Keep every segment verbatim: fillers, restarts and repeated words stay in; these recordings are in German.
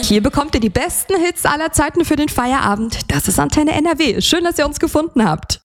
Hier bekommt ihr die besten Hits aller Zeiten für den Feierabend. Das ist Antenne N R W. Schön, dass ihr uns gefunden habt.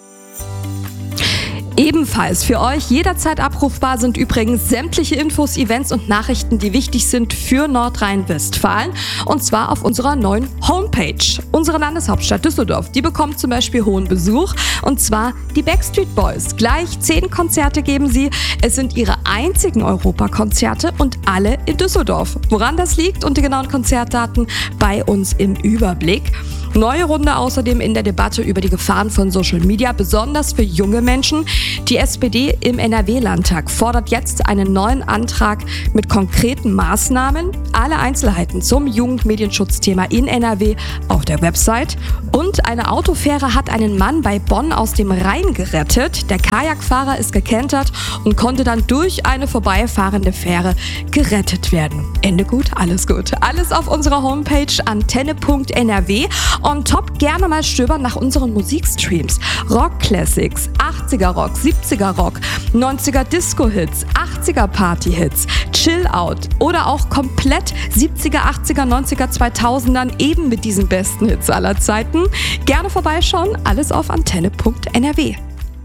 Ebenfalls für euch jederzeit abrufbar sind übrigens sämtliche Infos, Events und Nachrichten, die wichtig sind für Nordrhein-Westfalen. Und zwar auf unserer neuen Homepage. Unsere Landeshauptstadt Düsseldorf, die bekommt zum Beispiel hohen Besuch. Und zwar die Backstreet Boys. Gleich zehn Konzerte geben sie. Es sind ihre einzigen Europakonzerte und alle in Düsseldorf. Woran das liegt und die genauen Konzertdaten bei uns im Überblick. Neue Runde außerdem in der Debatte über die Gefahren von Social Media, besonders für junge Menschen. Die S P D im N R W-Landtag fordert jetzt einen neuen Antrag mit konkreten Maßnahmen. Alle Einzelheiten zum Jugendmedienschutzthema in N R W auf der Website. Und eine Autofähre hat einen Mann bei Bonn aus dem Rhein gerettet. Der Kajakfahrer ist gekentert und konnte dann durch eine vorbeifahrende Fähre gerettet werden. Ende gut, alles gut. Alles auf unserer Homepage antenne punkt n r w. On top gerne mal stöbern nach unseren Musikstreams. Rock Classics, achtziger Rock, siebziger Rock, neunziger Disco-Hits, achtziger Party-Hits, Chill-Out oder auch komplett siebziger, achtziger, neunziger, zweitausendern eben mit diesen besten Hits aller Zeiten. Gerne vorbeischauen, alles auf antenne punkt n r w.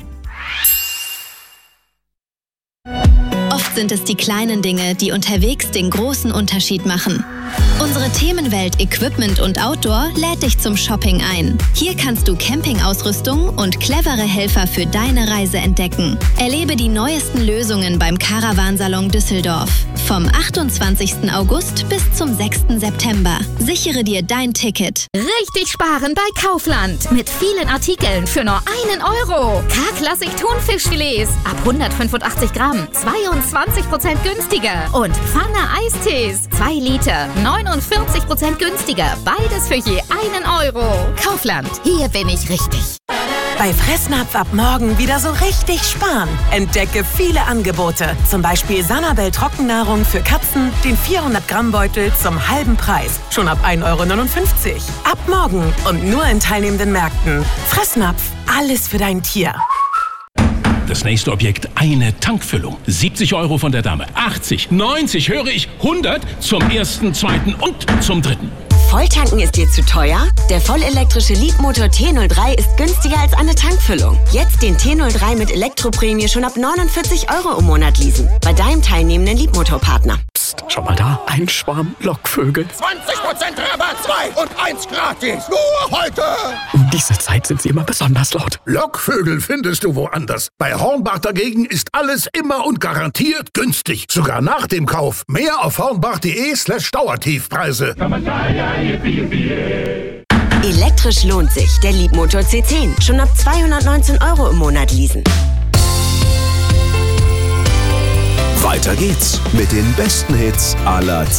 Oft sind es die kleinen Dinge, die unterwegs den großen Unterschied machen. Unsere Themenwelt Equipment und Outdoor lädt dich zum Shopping ein. Hier kannst du Campingausrüstung und clevere Helfer für deine Reise entdecken. Erlebe die neuesten Lösungen beim Caravansalon Düsseldorf. Vom achtundzwanzigsten August bis zum sechsten September. Sichere dir dein Ticket. Richtig sparen bei Kaufland. Mit vielen Artikeln für nur einen Euro. K-Klassik Thunfischfilets ab hundertfünfundachtzig Gramm. zweiundzwanzig Prozent günstiger. Und Pfanne Eistees. zwei Liter. neunundvierzig Prozent günstiger. Beides für je einen Euro. Kaufland. Hier bin ich richtig. Bei Fressnapf ab morgen wieder so richtig sparen. Entdecke viele Angebote. Zum Beispiel Sanabel Trockennahrung für Katzen, den vierhundert Gramm Beutel zum halben Preis. Schon ab ein Euro neunundfünfzig. Ab morgen und nur in teilnehmenden Märkten. Fressnapf, alles für dein Tier. Das nächste Objekt, eine Tankfüllung. siebzig Euro von der Dame. achtzig, neunzig, höre ich, hundert zum ersten, zweiten und zum dritten. Volltanken ist dir zu teuer? Der vollelektrische Leapmotor T null drei ist günstiger als eine Tankfüllung. Jetzt den T null drei mit Elektroprämie schon ab neunundvierzig Euro im Monat leasen. Bei deinem teilnehmenden Leapmotor-Partner. Psst, schau mal da, ein Schwarm Lockvögel. zwanzig Prozent Rabatt, zwei und eins gratis. Nur heute. Um diese Zeit sind sie immer besonders laut. Lockvögel findest du woanders. Bei Hornbach dagegen ist alles immer und garantiert günstig. Sogar nach dem Kauf. Mehr auf hornbach.de slash Dauertiefpreise. Elektrisch lohnt sich. Der Leapmotor C zehn. Schon ab zweihundertneunzehn Euro im Monat leasen. Weiter geht's mit den besten Hits aller Zeiten.